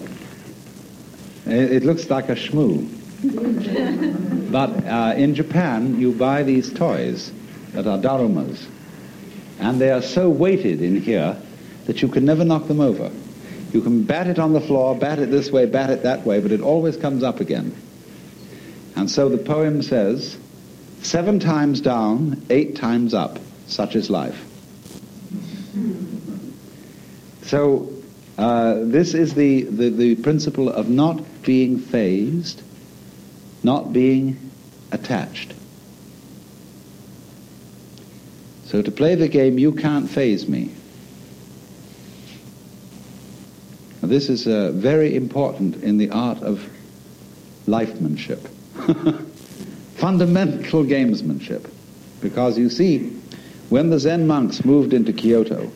It looks like a shmoo. But in Japan, you buy these toys that are darumas, and they are so weighted in here that you can never knock them over. You can bat it on the floor, bat it this way, bat it that way, but it always comes up again. And so the poem says, 7 times down, 8 times up, such is life. So this is the principle of not being phased, not being attached. So to play the game, you can't phase me. Now, this is very important in the art of lifemanship, fundamental gamesmanship. Because you see, when the Zen monks moved into Kyoto,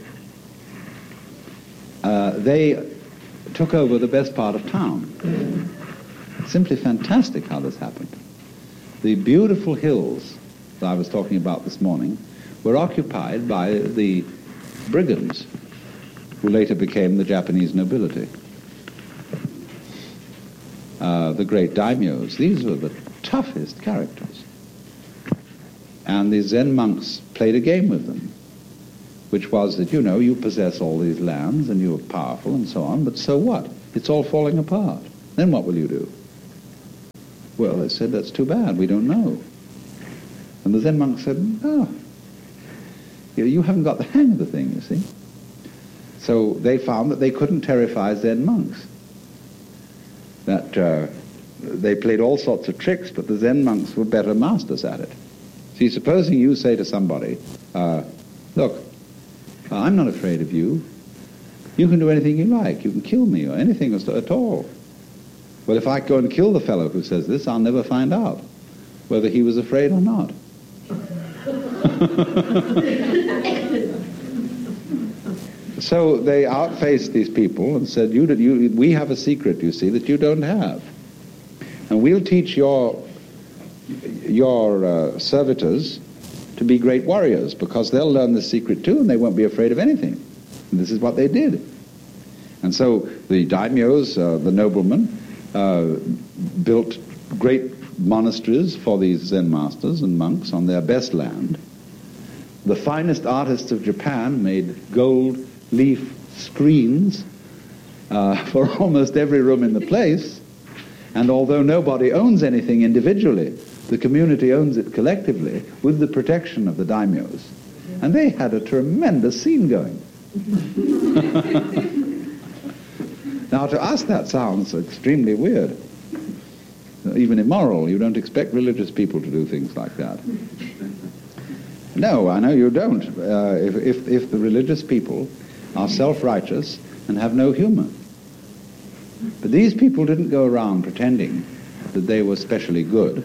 they took over the best part of town. Simply fantastic how this happened. The beautiful hills that I was talking about this morning were occupied by the brigands, who later became the Japanese nobility. The great daimyos, these were the toughest characters. And the Zen monks played a game with them, which was that, you know, you possess all these lands and you're powerful and so on, but so what? It's all falling apart. Then what will you do? Well, they said, that's too bad, we don't know. And the Zen monks said, oh, you haven't got the hang of the thing, you see. So they found that they couldn't terrify Zen monks. That they played all sorts of tricks, but the Zen monks were better masters at it. See, supposing you say to somebody, look, I'm not afraid of you. You can do anything you like. You can kill me or anything at all. Well, if I go and kill the fellow who says this, I'll never find out whether he was afraid or not. So they outfaced these people and said, we have a secret, you see, that you don't have. And we'll teach your servitors to be great warriors, because they'll learn the secret too, and they won't be afraid of anything. And this is what they did. And so the daimyos, the noblemen, built great monasteries for these Zen masters and monks on their best land. The finest artists of Japan made gold leaf screens for almost every room in the place. And although nobody owns anything individually, the community owns it collectively with the protection of the daimyos. And they had a tremendous scene going. Now, to us that sounds extremely weird, even immoral. You don't expect religious people to do things like that. No, I know you don't. If the religious people are self-righteous and have no humor. But these people didn't go around pretending that they were specially good.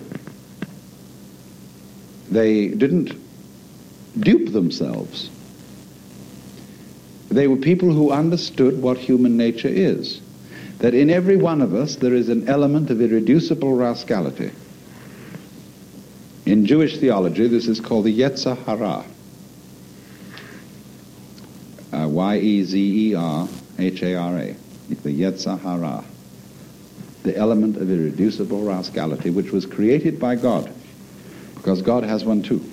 They didn't dupe themselves. They were people who understood what human nature is. That in every one of us there is an element of irreducible rascality. In Jewish theology, this is called the Yetzer Hara. Y-E-Z-E-R-H-A-R-A. The Yetzer Hara. The element of irreducible rascality, which was created by God. Because God has one too.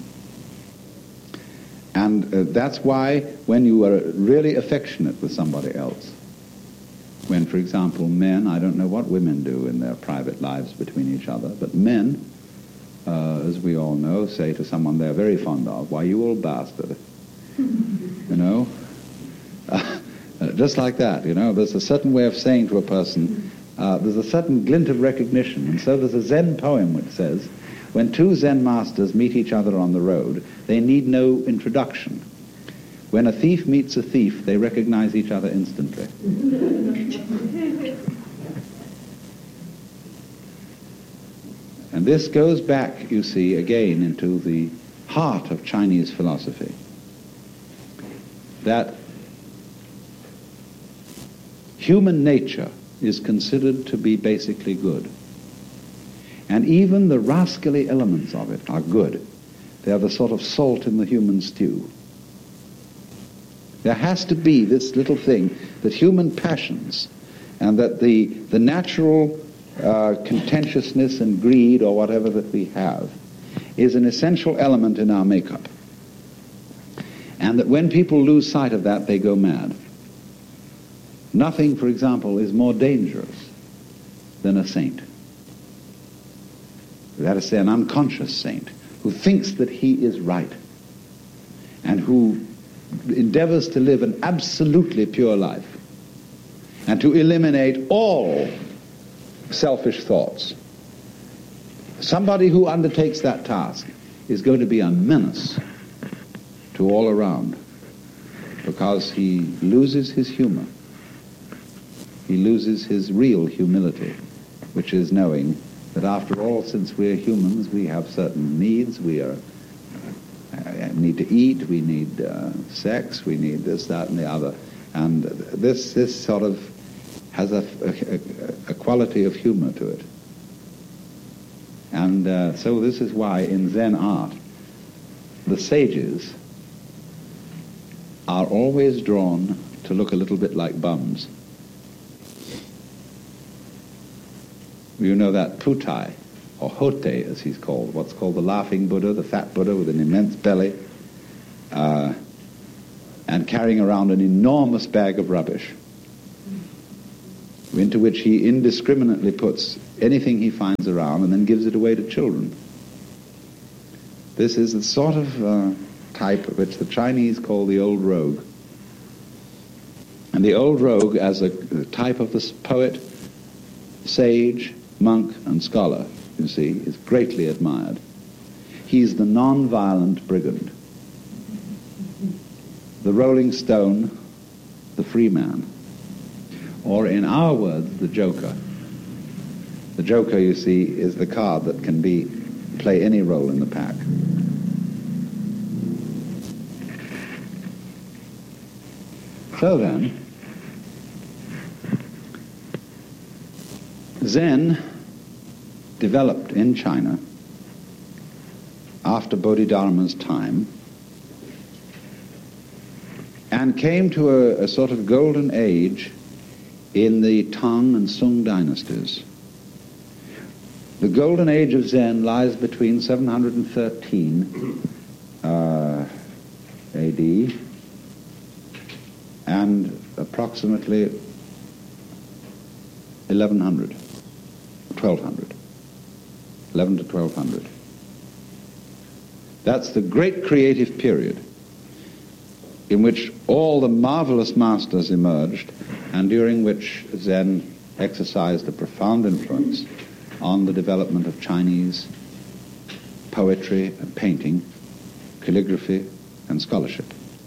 And that's why when you are really affectionate with somebody else, when, for example, men, I don't know what women do in their private lives between each other, but men, as we all know, say to someone they're very fond of, why, you old bastard. You know? Just like that, you know, there's a certain way of saying to a person, there's a certain glint of recognition. And so there's a Zen poem which says, when two Zen masters meet each other on the road, they need no introduction. When a thief meets a thief, they recognize each other instantly. And this goes back, you see, again into the heart of Chinese philosophy. That human nature is considered to be basically good. And even the rascally elements of it are good. They are the sort of salt in the human stew. There has to be this little thing that human passions and that the natural contentiousness and greed or whatever that we have is an essential element in our makeup. And that when people lose sight of that, they go mad. Nothing, for example, is more dangerous than a saint. That is to say, an unconscious saint who thinks that he is right and who endeavors to live an absolutely pure life and to eliminate all selfish thoughts. Somebody who undertakes that task is going to be a menace to all around, because he loses his humor. He loses his real humility, which is knowing that after all, since we're humans, we have certain needs. We need to eat, we need sex, we need this, that, and the other. And this sort of has a quality of humor to it. And so this is why in Zen art, the sages are always drawn to look a little bit like bums. You know that Putai, or Hote as he's called, what's called the laughing Buddha, the fat Buddha with an immense belly, and carrying around an enormous bag of rubbish, into which he indiscriminately puts anything he finds around and then gives it away to children. This is the sort of type which the Chinese call the old rogue. And the old rogue, as a type of the poet, sage, monk, and scholar, you see, is greatly admired. He's the non-violent brigand, the rolling stone, the free man, or in our words, the joker. The joker, you see, is the card that can play any role in the pack. So then, Zen developed in China after Bodhidharma's time and came to a sort of golden age in the Tang and Sung dynasties. The golden age of Zen lies between 713 AD and approximately 1100, 1200, 11 to 1200. That's the great creative period in which all the marvelous masters emerged and during which Zen exercised a profound influence on the development of Chinese poetry and painting, calligraphy and scholarship.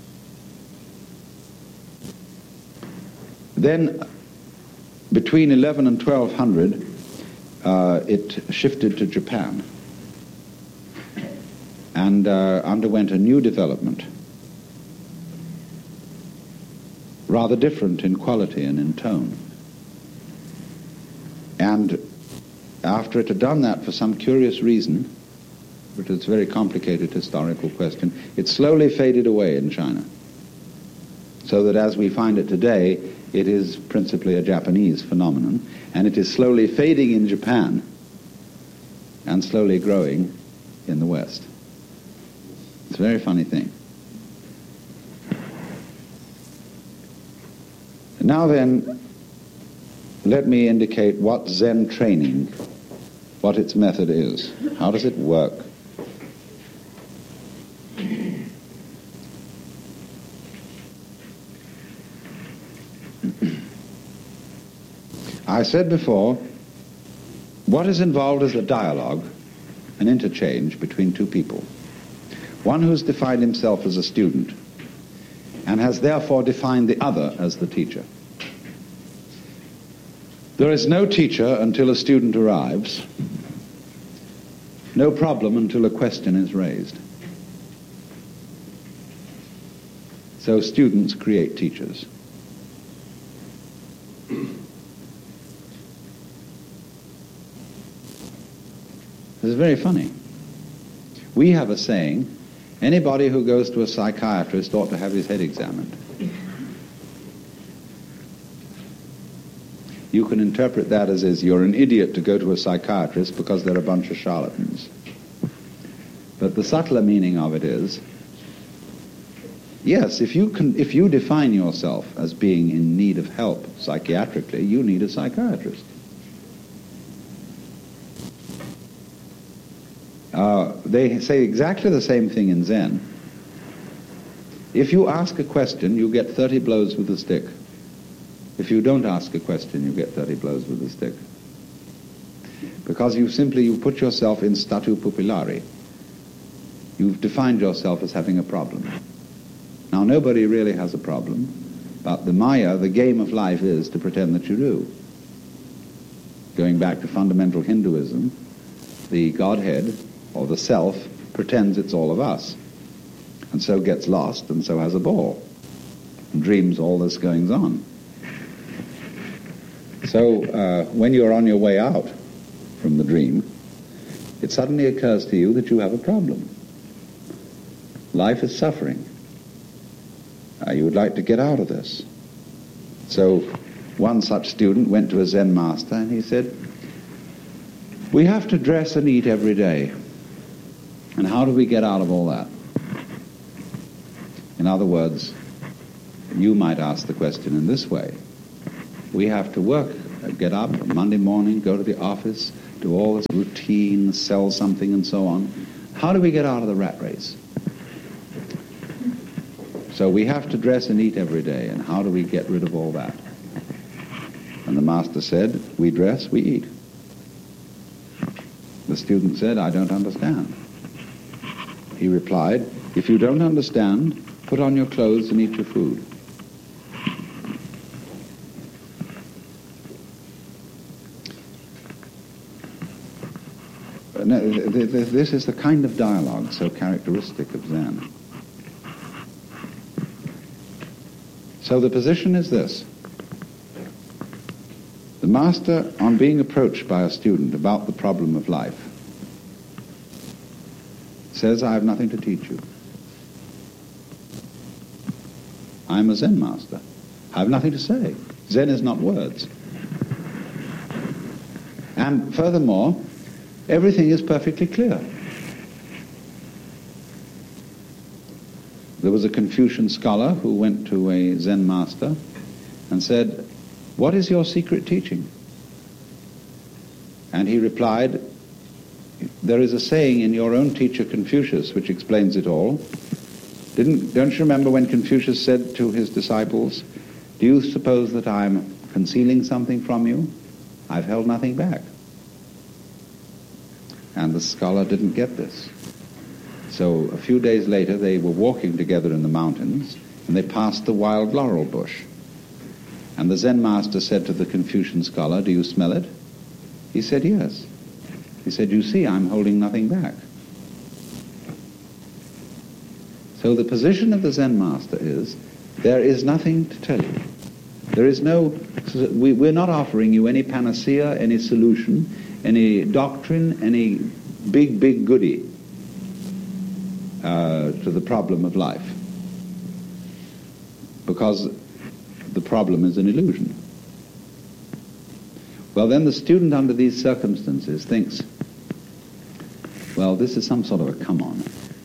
Then, between 11 and 1200, it shifted to Japan and underwent a new development, rather different in quality and in tone. And after it had done that for some curious reason, which is a very complicated historical question, it slowly faded away in China, so that as we find it today, it is principally a Japanese phenomenon, and it is slowly fading in Japan and slowly growing in the West. It's a very funny thing. Now then, let me indicate what Zen training, what its method is. How does it work? I said before, what is involved is a dialogue, an interchange between two people. One who's defined himself as a student and has therefore defined the other as the teacher. There is no teacher until a student arrives, no problem until a question is raised. So students create teachers. This is very funny. We have a saying, anybody who goes to a psychiatrist ought to have his head examined. you can interpret that as you're an idiot to go to a psychiatrist because they're a bunch of charlatans. But the subtler meaning of it is, yes, if you define yourself as being in need of help psychiatrically, you need a psychiatrist. They say exactly the same thing in Zen. If you ask a question, you get 30 blows with a stick. If you don't ask a question, you get 30 blows with a stick. Because you put yourself in statu pupillari. You've defined yourself as having a problem. Now, nobody really has a problem, but the Maya, the game of life, is to pretend that you do. Going back to fundamental Hinduism, the Godhead, or the Self, pretends it's all of us, and so gets lost, and so has a ball, and dreams all this goings on. So when you're on your way out from the dream, it suddenly occurs to you that you have a problem. Life is suffering. You would like to get out of this. So one such student went to a Zen master and he said, "We have to dress and eat every day. And how do we get out of all that?" In other words, you might ask the question in this way. We have to work, get up Monday morning, go to the office, do all this routine, sell something and so on. How do we get out of the rat race? So we have to dress and eat every day, and how do we get rid of all that? And the master said, we dress, we eat. The student said, I don't understand. He replied, if you don't understand, put on your clothes and eat your food. This is the kind of dialogue so characteristic of Zen. So the position is this. The master, on being approached by a student about the problem of life, says, I have nothing to teach you. I'm a Zen master. I have nothing to say. Zen is not words. And furthermore, everything is perfectly clear. There was a Confucian scholar who went to a Zen master and said, what is your secret teaching? And he replied, there is a saying in your own teacher Confucius which explains it all. Don't you remember when Confucius said to his disciples, do you suppose that I'm concealing something from you? I've held nothing back. And the scholar didn't get this. So a few days later they were walking together in the mountains and they passed the wild laurel bush. And the Zen master said to the Confucian scholar, do you smell it? He said, yes. He said, you see, I'm holding nothing back. So the position of the Zen master is, there is nothing to tell you. There is no, we're not offering you any panacea, any solution, any doctrine, any big goodie to the problem of life. Because the problem is an illusion. Well, then the student under these circumstances thinks, well, this is some sort of a come-on.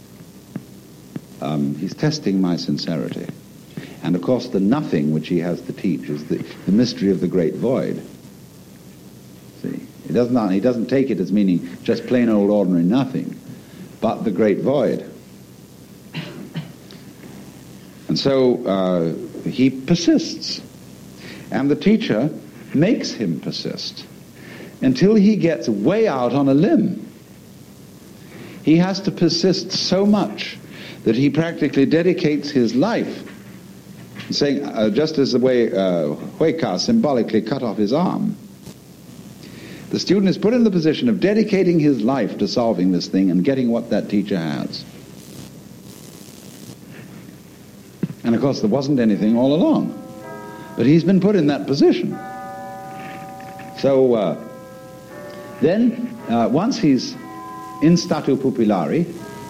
He's testing my sincerity. And of course the nothing which he has to teach is the mystery of the great void. See, he doesn't take it as meaning just plain old ordinary nothing, but the great void. And so he persists. And the teacher makes him persist until he gets way out on a limb. He has to persist so much that he practically dedicates his life, saying, just as the way Huika symbolically cut off his arm. The student is put in the position of dedicating his life to solving this thing and getting what that teacher has. And of course there wasn't anything all along, but he's been put in that position. So then once he's in statu pupillari,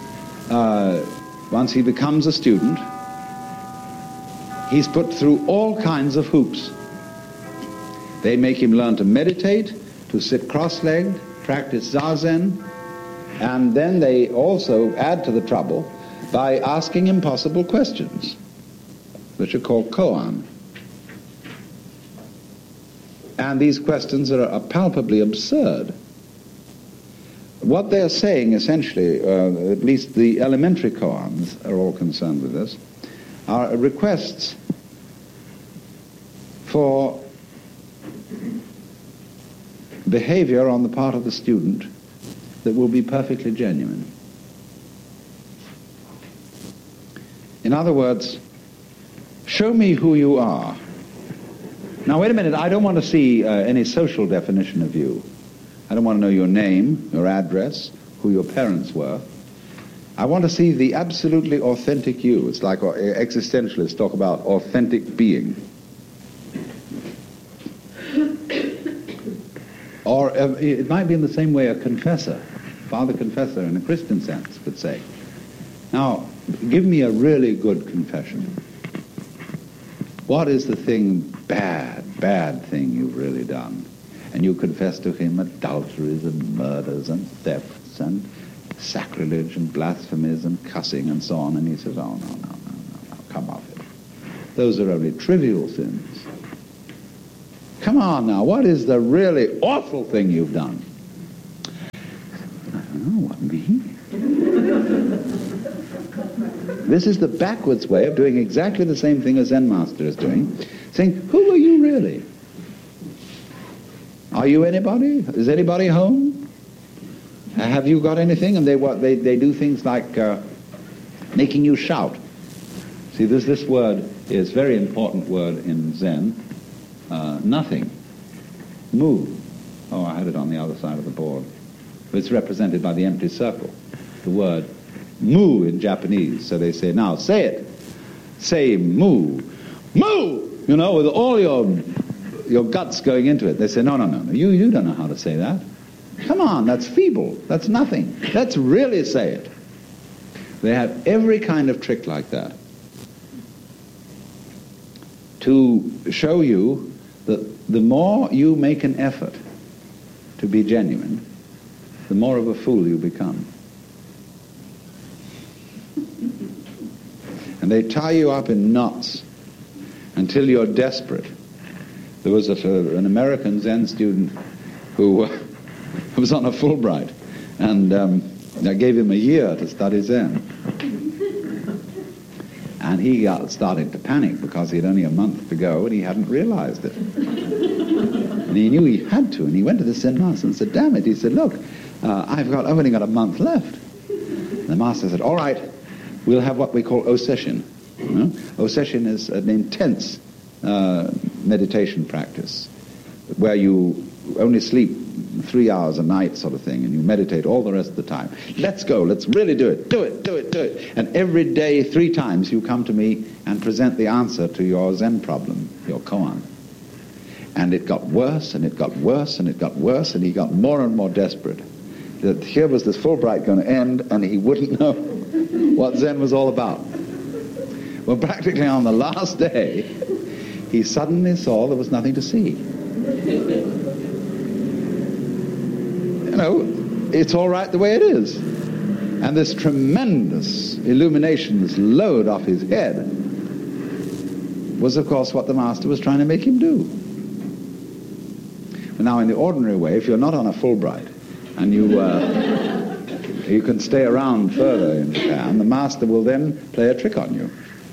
once he becomes a student, he's put through all kinds of hoops. They make him learn to meditate, to sit cross-legged, practice Zazen, and then they also add to the trouble by asking impossible questions, which are called koan. And these questions are palpably absurd. What they're saying, essentially, at least the elementary koans are all concerned with this, are requests for behavior on the part of the student that will be perfectly genuine. In other words, show me who you are. Now, wait a minute, I don't want to see any social definition of you. I don't want to know your name, your address, who your parents were. I want to see the absolutely authentic you. It's like existentialists talk about authentic being. Or it might be in the same way a confessor, father confessor in a Christian sense would say. Now, give me a really good confession. What is the thing, bad thing you've really done? And you confess to him adulteries and murders and thefts and sacrilege and blasphemies and cussing and so on. And he says, oh, no, come off it. Those are only trivial sins. Come on now, what is the really awful thing you've done? I don't know, what, me? This is the backwards way of doing exactly the same thing as Zen Master is doing, saying, who are you really? Are you anybody? Is anybody home? Have you got anything? And they do things like making you shout. See, this word is a very important word in Zen. Nothing. Mu. Oh, I had it on the other side of the board. It's represented by the empty circle. The word mu in Japanese. So they say, now say it. Say mu. Mu! You know, with all your guts going into it. They say, no. You don't know how to say that. Come on, that's feeble. That's nothing. Let's really say it. They have every kind of trick like that to show you that the more you make an effort to be genuine, the more of a fool you become. And they tie you up in knots until you're desperate. There was an American Zen student who was on a Fulbright, and I gave him a year to study Zen. And he started to panic because he had only a month to go and he hadn't realized it. And he knew he had to, and he went to the Zen master and said, damn it. He said, look, I've only got a month left. And the master said, all right, we'll have what we call oseshin. Oseshin is an intense meditation practice where you only sleep 3 hours a night sort of thing, and you meditate all the rest of the time. Let's go. Let's really do it. Do it. And every day, 3 times, you come to me and present the answer to your Zen problem, your koan. And it got worse, and it got worse, and it got worse, and he got more and more desperate. That here was this Fulbright going to end, and he wouldn't know what Zen was all about. Well, practically on the last day, he suddenly saw there was nothing to see. You know, it's all right the way it is. And this tremendous illumination, this load off his head, was, of course, what the master was trying to make him do. Now, in the ordinary way, if you're not on a Fulbright, and you can stay around further in Japan, the master will then play a trick on you.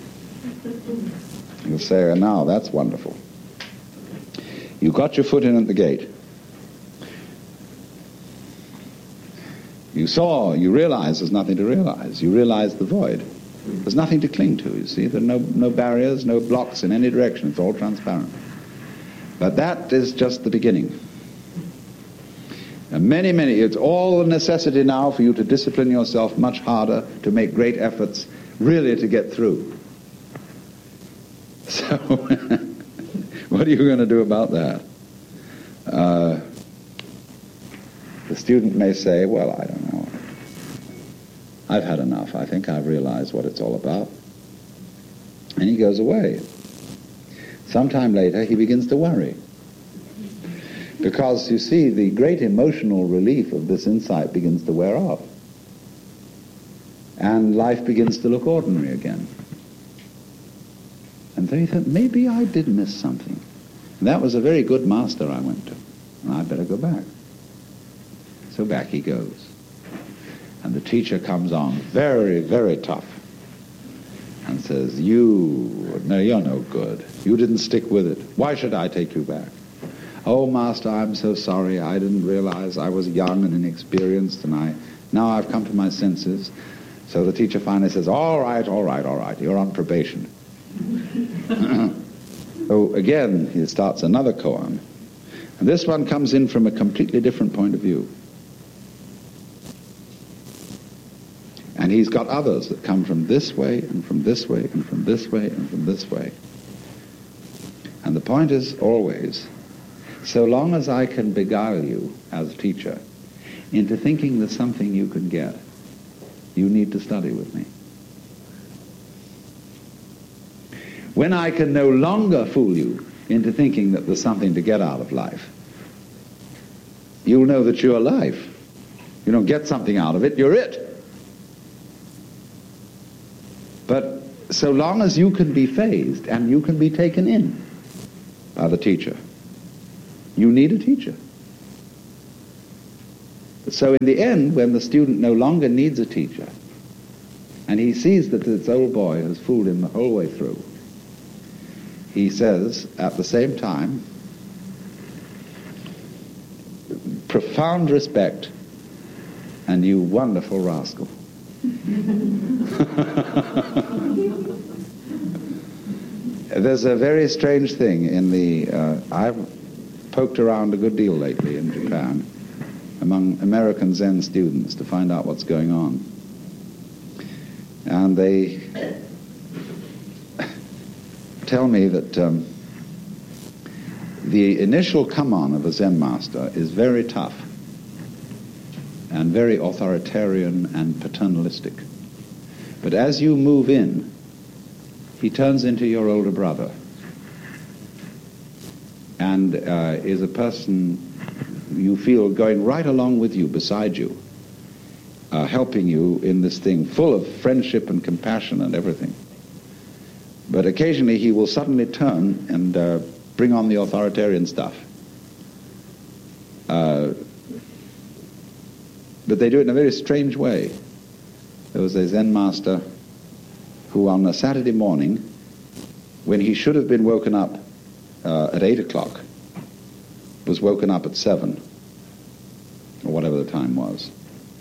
He'll say, now, that's wonderful. You got your foot in at the gate. You realize there's nothing to realize. You realize the void. There's nothing to cling to, you see. There are no barriers, no blocks in any direction. It's all transparent. But that is just the beginning. And it's all a necessity now for you to discipline yourself much harder, to make great efforts, really to get through. So, what are you going to do about that? The student may say, well, I don't know. I've had enough. I think I've realized what it's all about. And he goes away. Sometime later, he begins to worry. Because, you see, the great emotional relief of this insight begins to wear off. And life begins to look ordinary again. And then he thought, maybe I did miss something. And that was a very good master I went to. And I better go back. So back he goes. And the teacher comes on very, very tough and says, you're no good. You didn't stick with it. Why should I take you back? Oh, Master, I'm so sorry. I didn't realize I was young and inexperienced, and now I've come to my senses. So the teacher finally says, all right, you're on probation. So again, he starts another koan. And this one comes in from a completely different point of view. And he's got others that come from this way, and from this way, and from this way, and from this way. And the point is always, so long as I can beguile you as a teacher into thinking there's something you can get, you need to study with me. When I can no longer fool you into thinking that there's something to get out of life, you'll know that you're life. You don't get something out of it, you're it. But so long as you can be phased and you can be taken in by the teacher, you need a teacher. So in the end, when the student no longer needs a teacher, and he sees that this old boy has fooled him the whole way through, he says at the same time, profound respect, and you wonderful rascal. There's a very strange thing in the... I've poked around a good deal lately in Japan among American Zen students to find out what's going on. And they tell me that the initial come-on of a Zen master is very tough and very authoritarian and paternalistic. But as you move in, he turns into your older brother and is a person you feel going right along with you, beside you, helping you in this thing, full of friendship and compassion and everything. But occasionally he will suddenly turn and bring on the authoritarian stuff. But they do it in a very strange way. There was a Zen master who on a Saturday morning, when he should have been woken up at 8 o'clock, was woken up at 7, or whatever the time was.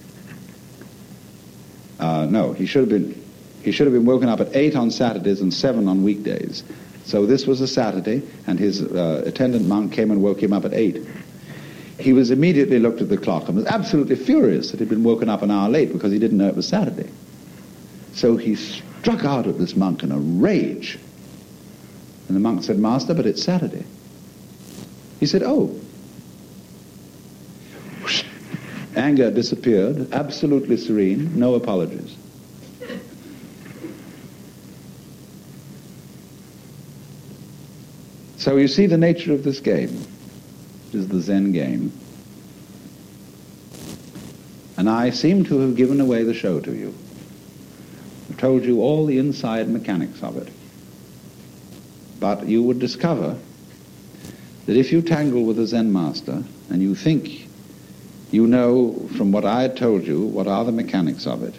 No, he should have been woken up at 8 on Saturdays and 7 on weekdays. So this was a Saturday, and his attendant monk came and woke him up at 8. He was immediately looked at the clock and was absolutely furious that he'd been woken up an hour late because he didn't know it was Saturday. So he struck out at this monk in a rage. And the monk said, "Master, but it's Saturday." He said, "Oh." Whoosh. Anger disappeared, absolutely serene, no apologies. So you see the nature of this game. It is the Zen game. And I seem to have given away the show to you. I've told you all the inside mechanics of it. But you would discover that if you tangle with a Zen master and you think you know from what I had told you what are the mechanics of it,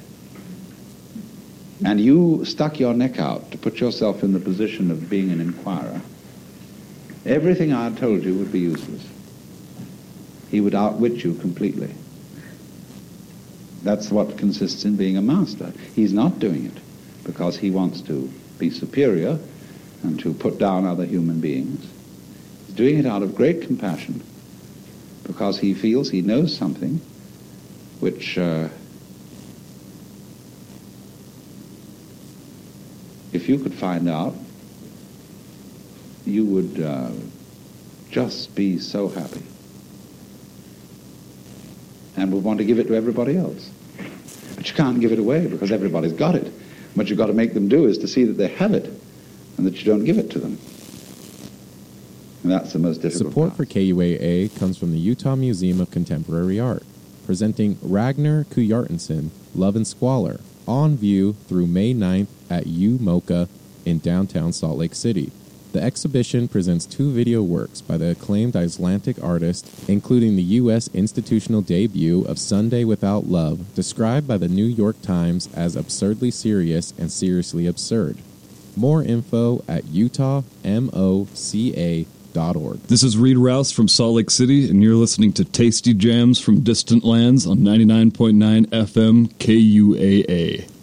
and you stuck your neck out to put yourself in the position of being an inquirer, everything I had told you would be useless. He would outwit you completely. That's what consists in being a master. He's not doing it because he wants to be superior and to put down other human beings. He's doing it out of great compassion because he feels he knows something which, if you could find out, you would just be so happy and would want to give it to everybody else. But you can't give it away because everybody's got it. What you've got to make them do is to see that they have it and that you don't give it to them. And that's the most difficult Support part. for KUAA comes from the Utah Museum of Contemporary Art, presenting Ragnar Kuyartensen, Love and Squalor, on view through May 9th at UMocha in downtown Salt Lake City. The exhibition presents 2 video works by the acclaimed Icelandic artist, including the U.S. institutional debut of Sunday Without Love, described by the New York Times as absurdly serious and seriously absurd. More info at utahmoca.org. This is Reed Rouse from Salt Lake City, and you're listening to Tasty Jams from Distant Lands on 99.9 FM KUAA.